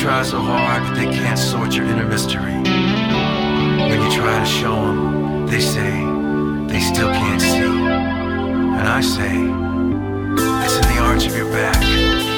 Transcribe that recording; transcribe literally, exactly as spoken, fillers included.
try so hard, but they can't sort your inner mystery. When you try to show them, they say they still can't see. And I say, it's in the arch of your back.